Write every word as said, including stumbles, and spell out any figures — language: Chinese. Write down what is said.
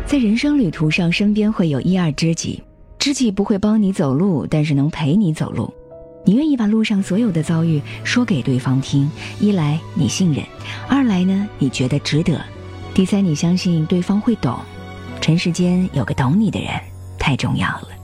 在人生旅途上，身边会有一二知己，知己不会帮你走路，但是能陪你走路。你愿意把路上所有的遭遇说给对方听，一来你信任，二来呢你觉得值得，第三你相信对方会懂。尘世间有个懂你的人太重要了。